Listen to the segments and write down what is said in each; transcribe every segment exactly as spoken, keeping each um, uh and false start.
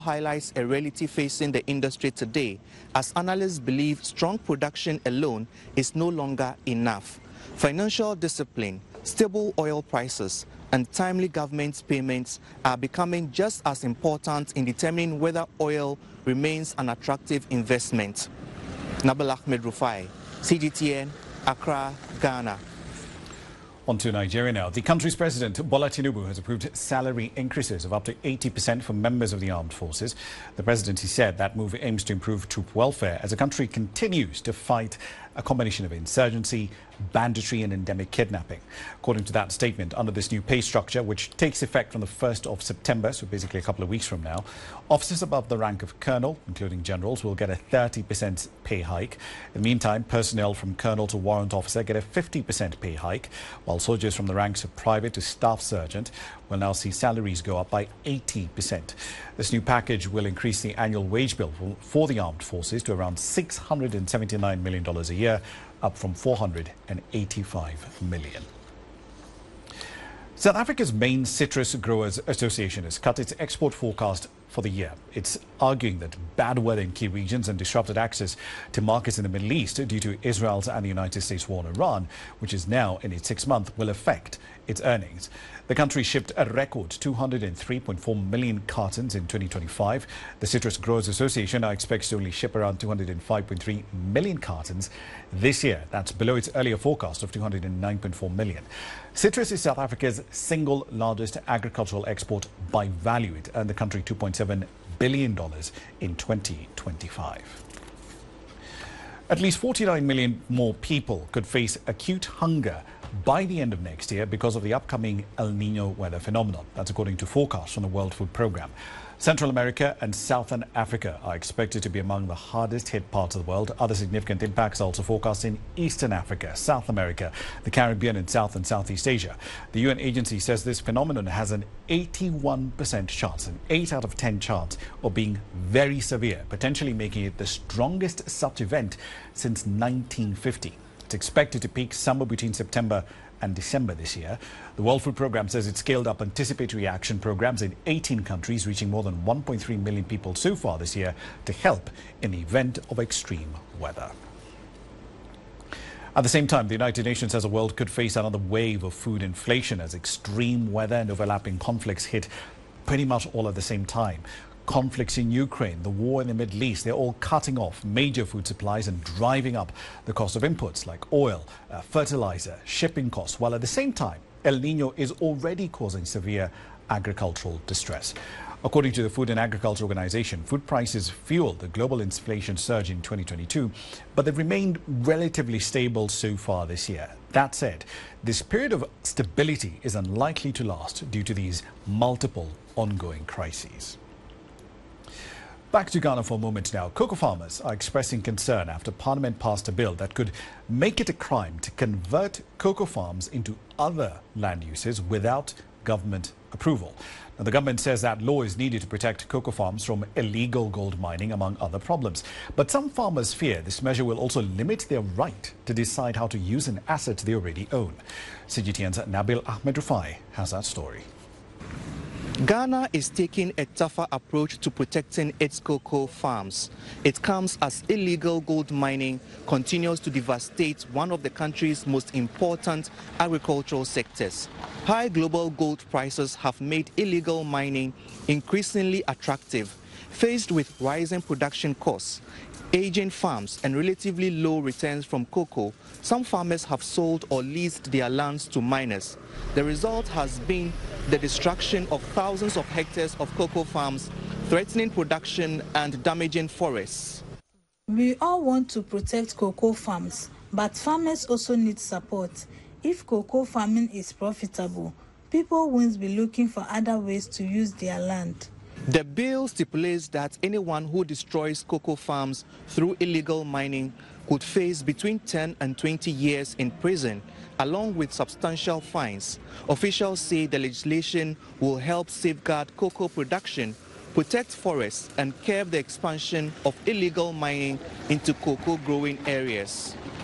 highlights a reality facing the industry today, as analysts believe strong production alone is no longer enough. Financial discipline, stable oil prices, and timely government payments are becoming just as important in determining whether oil remains an attractive investment. Nabil Ahmed Rufai, C G T N, Accra, Ghana. On to Nigeria now. The country's president, Bola Tinubu, has approved salary increases of up to eighty percent for members of the armed forces. The presidency said that move aims to improve troop welfare as the country continues to fight a combination of insurgency, banditry and endemic kidnapping. According to that statement, under this new pay structure, which takes effect from the first of September, so basically a couple of weeks from now, officers above the rank of colonel, including generals, will get a thirty percent pay hike. In the meantime, personnel from colonel to warrant officer get a fifty percent pay hike, while soldiers from the ranks of private to staff sergeant will now see salaries go up by eighty percent. This new package will increase the annual wage bill for the armed forces to around six hundred seventy-nine million dollars a year, up from four hundred eighty-five million dollars. South Africa's main citrus growers association has cut its export forecast for the year. It's arguing that bad weather in key regions and disrupted access to markets in the Middle East due to Israel's and the United States war on Iran, which is now in its sixth month, will affect its earnings. The country shipped a record two hundred three point four million cartons in twenty twenty-five. The Citrus Growers Association now expects to only ship around two hundred five point three million cartons this year. That's below its earlier forecast of two hundred nine point four million. Citrus is South Africa's single largest agricultural export by value. It earned the country two point seven billion dollars in twenty twenty-five. At least forty-nine million more people could face acute hunger by the end of next year because of the upcoming El Niño weather phenomenon. That's according to forecasts from the World Food Programme. Central America and Southern Africa are expected to be among the hardest hit parts of the world. Other significant impacts are also forecast in Eastern Africa, South America, the Caribbean and South and Southeast Asia. The U N agency says this phenomenon has an eighty-one percent chance, an eight out of ten chance of being very severe, potentially making it the strongest such event since nineteen fifty. It's expected to peak somewhere between September and December this year. The World Food Programme says it scaled up anticipatory action programs in eighteen countries, reaching more than one point three million people so far this year to help in the event of extreme weather. At the same time, the United Nations says the world could face another wave of food inflation as extreme weather and overlapping conflicts hit pretty much all at the same time. Conflicts in Ukraine, the war in the Middle East, they're all cutting off major food supplies and driving up the cost of inputs like oil, uh, fertilizer, shipping costs, while at the same time, El Niño is already causing severe agricultural distress. According to the Food and Agriculture Organization, food prices fueled the global inflation surge in twenty twenty-two, but they've remained relatively stable so far this year. That said, this period of stability is unlikely to last due to these multiple ongoing crises. Back to Ghana for a moment now. Cocoa farmers are expressing concern after Parliament passed a bill that could make it a crime to convert cocoa farms into other land uses without government approval. Now, the government says that law is needed to protect cocoa farms from illegal gold mining, among other problems. But some farmers fear this measure will also limit their right to decide how to use an asset they already own. C G T N's Nabil Ahmed Rufai has that story. Ghana is taking a tougher approach to protecting its cocoa farms. It comes as illegal gold mining continues to devastate one of the country's most important agricultural sectors. High global gold prices have made illegal mining increasingly attractive. Faced with rising production costs, aging farms and relatively low returns from cocoa, some farmers have sold or leased their lands to miners. The result has been the destruction of thousands of hectares of cocoa farms, threatening production and damaging forests. We all want to protect cocoa farms, but farmers also need support. If cocoa farming is profitable, people won't be looking for other ways to use their land. The bill stipulates that anyone who destroys cocoa farms through illegal mining could face between ten and twenty years in prison, along with substantial fines. Officials say the legislation will help safeguard cocoa production, protect forests, and curb the expansion of illegal mining into cocoa growing areas.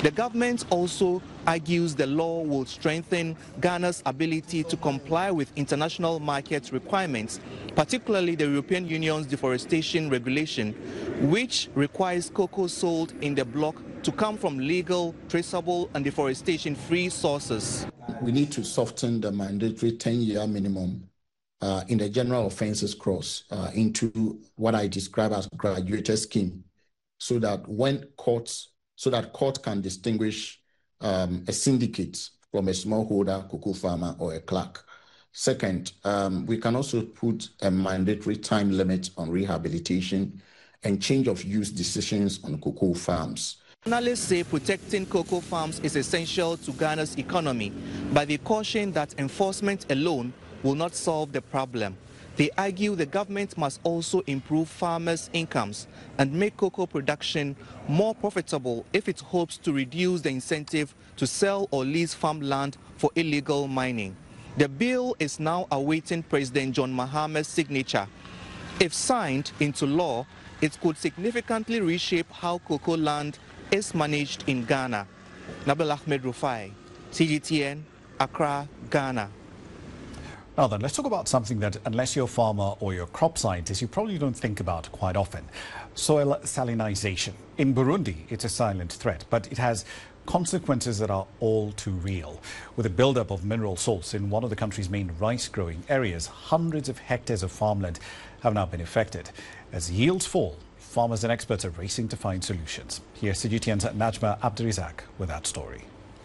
The government also argues the law will strengthen Ghana's ability to comply with international market requirements, particularly the European Union's deforestation regulation, which requires cocoa sold in the bloc to come from legal, traceable and deforestation-free sources. We need to soften the mandatory ten-year minimum uh, in the general offences clause uh, into what I describe as a graduated scheme, so that when courts, so that court can distinguish um, a syndicate from a smallholder, cocoa farmer, or a clerk. Second, um, we can also put a mandatory time limit on rehabilitation and change of use decisions on cocoa farms. Analysts say protecting cocoa farms is essential to Ghana's economy, but they caution that enforcement alone will not solve the problem. They argue the government must also improve farmers' incomes and make cocoa production more profitable if it hopes to reduce the incentive to sell or lease farmland for illegal mining. The bill is now awaiting President John Mahama's signature. If signed into law, it could significantly reshape how cocoa land is managed in Ghana. Nabil Ahmed Rufai, C G T N, Accra, Ghana. Now then, let's talk about something that, unless you're a farmer or you're a crop scientist, you probably don't think about quite often. Soil salinization. In Burundi, it's a silent threat, but it has consequences that are all too real. With a buildup of mineral salts in one of the country's main rice-growing areas, hundreds of hectares of farmland have now been affected. As yields fall, farmers and experts are racing to find solutions. Here's C G T N's Najma Abdurizak with that story.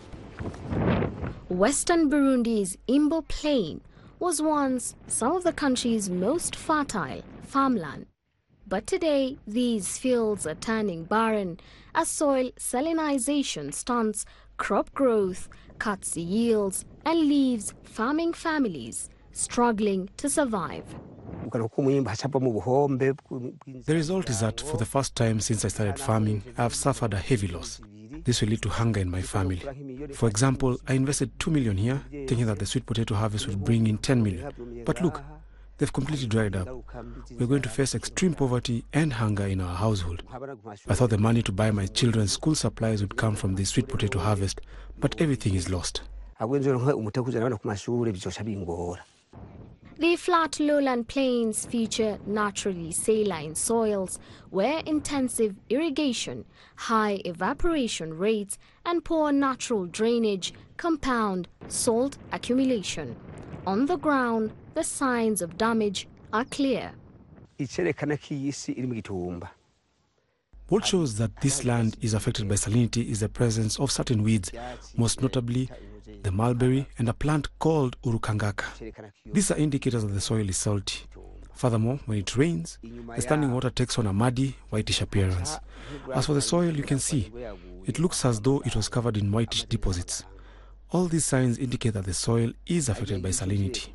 Western Burundi's Imbo Plain was once some of the country's most fertile farmland. But today, these fields are turning barren as soil salinization stunts crop growth, cuts yields, and leaves farming families struggling to survive. The result is that for the first time since I started farming, I have suffered a heavy loss. This will lead to hunger in my family. For example, I invested two million here, thinking that the sweet potato harvest would bring in ten million. But look, they've completely dried up. We're going to face extreme poverty and hunger in our household. I thought the money to buy my children's school supplies would come from the sweet potato harvest, but everything is lost. The flat lowland plains feature naturally saline soils where intensive irrigation, high evaporation rates and poor natural drainage compound salt accumulation. On the ground, the signs of damage are clear. What shows that this land is affected by salinity is the presence of certain weeds, most notably the mulberry and a plant called urukangaka. These are indicators that the soil is salty. Furthermore, when it rains, the standing water takes on a muddy, whitish appearance. As for the soil, you can see, it looks as though it was covered in whitish deposits. All these signs indicate that the soil is affected by salinity.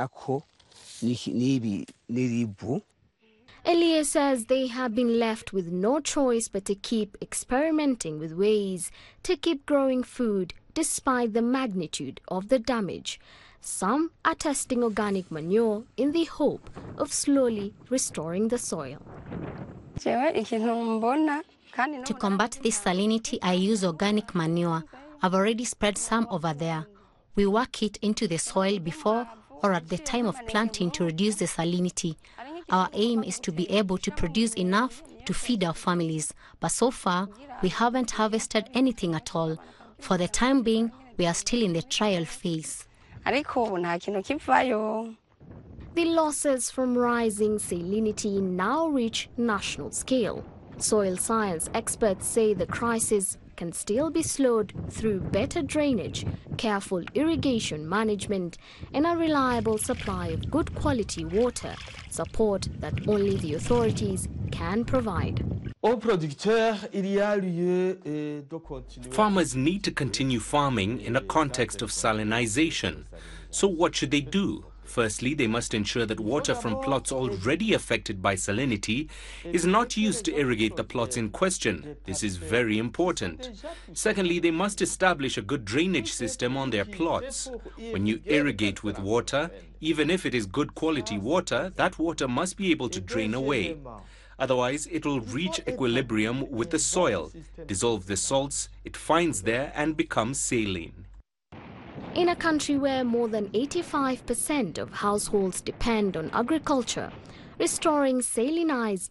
Elia says they have been left with no choice but to keep experimenting with ways to keep growing food despite the magnitude of the damage. Some are testing organic manure in the hope of slowly restoring the soil. To combat this salinity, I use organic manure. I've already spread some over there. We work it into the soil before or at the time of planting to reduce the salinity. Our aim is to be able to produce enough to feed our families, but so far we haven't harvested anything at all. For the time being, we are still in the trial phase. The losses from rising salinity now reach national scale. Soil science experts say the crisis can still be slowed through better drainage, careful irrigation management, and a reliable supply of good quality water, support that only the authorities can provide. Farmers need to continue farming in a context of salinization. So what should they do? Firstly, they must ensure that water from plots already affected by salinity is not used to irrigate the plots in question. This is very important. Secondly, they must establish a good drainage system on their plots. When you irrigate with water, even if it is good quality water, that water must be able to drain away. Otherwise, it will reach equilibrium with the soil, dissolve the salts it finds there and become saline. In a country where more than eighty-five percent of households depend on agriculture, restoring salinized